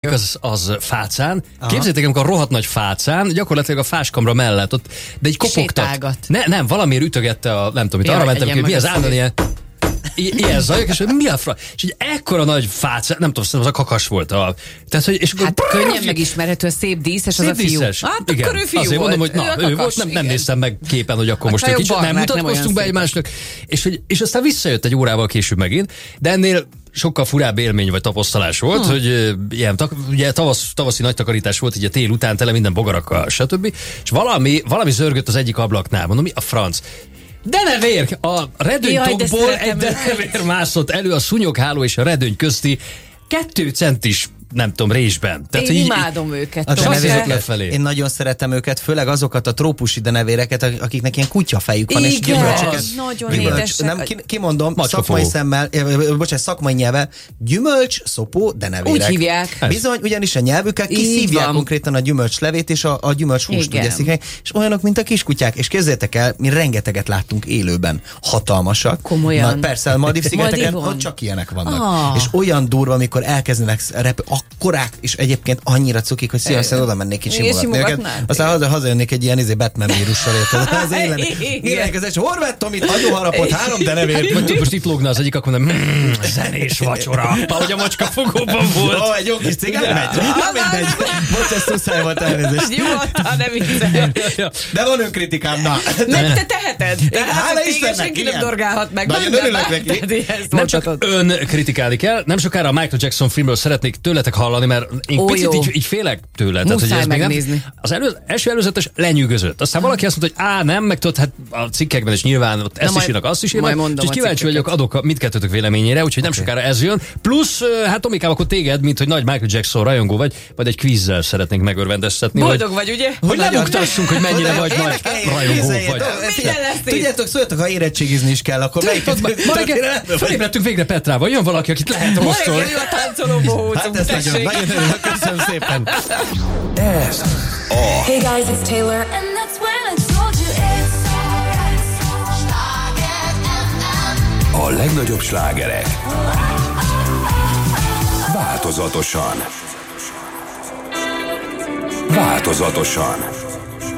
az fácán. Képzeljétek, amikor a rohadt nagy fácán, gyakorlatilag a fáskamra mellett ott, de egy kopogtat. Nem, valamiért ütögette nem tudom, itt arra mentem ki, mi az állandóan ilyen zajok, és mi a és egy ekkora nagy fácán, nem tudom, az a kakas volt. Tehát, hogy, és hát könnyen megismerhető, a szép díszes, az a fiú. Hát igen, akkor ő fiú azért volt. mondom, hogy ő volt, nem néztem meg képen, hogy akkor most kicsit nem mutatkoztunk be egymásnak. És aztán visszajött egy órával később megint, de ennél sokkal furább élmény vagy tapasztalás volt, hogy ilyen, ugye tavaszi nagy takarítás volt, ugye tél után tele minden bogarakkal, stb. És valami zörgött az egyik ablaknál. Mondom, mi a franc? Denevér! A redőnytokból egy denevér mászott elő a szúnyogháló és a redőny közti 2 centis, nem tudom, résben. Tehát, én imádom őket. Én nagyon szeretem őket, főleg azokat a trópusi denevéreket, akiknek ilyen kutyafejük van, és gyümölcsöket. Nagyon édesek. Nem, kimondom, szakmai szemmel, szakmai nyelve, gyümölcs, szopó, denevérek. Úgy hívják. Bizony, ugyanis a nyelvükkel kiszívják konkrétan a gyümölcslevét, és a gyümölcshúst úgy eszik meg, és olyanok, mint a kiskutyák. És képzeljétek el, mi rengeteget láttunk élőben. Hatalmasak. Komolyan. Na, persze, a Maldív-szigeteken ott csak ilyenek vannak. És olyan durva, amikor elkezdenek akkorák, és egyébként annyira cukik, hogy szívesen oda mennék és simogatni őket. Aztán hazajönnék egy ilyen Batman vírussal, érted? Az élen. És Horváth itt agyóharapott 3 denevér. Vagy most itt lógna az egyik, akkor mondom, zenés vacsora. Ahogy a macska fogóban volt. Ó, egy jó kis cigár megy. Mindegy. Bocs, ezt muszáj volt elnézést. Nyugodtan, nem viccelj. De van önkritikám, na. Meg te teheted. Hála Istennek, senki nem dorgálhat meg. Nagyon örülök neki. Nem csak önkritikálni kell, nem sokára a Michael Jackson filmről szeretnék tőletek hallani, mert én picit így félek tőle. Muszáj megnézni. Az első előzetes lenyűgözött. Aztán valaki azt mondta, hogy nem, meg tudod, hát a cikkekben is nyilván ott ezt is írnak, azt is írnak. Úgyhogy kíváncsi vagyok, adok mindkettőtök véleményére, úgyhogy nem sokára ez jön. Plusz, hát Tomikám, akkor téged, mint hogy nagy Michael Jackson rajongó vagy egy kvízzel szeretnénk megörvendeztetni. Boldog vagy, ugye? Hogy lemuktassunk, hogy mennyire vagy nagy rajongó vagy. Tudjátok, szóljatok, ha érettségizni is kell, akkor felébredtünk végre Petrával. Jön valaki, akit lehet rosszul. Hát ez nagyon örülök, köszönöm szépen. Ez a Hey guys, it's Taylor, and that's when I told you it's a legnagyobb slágerek. Változatosan.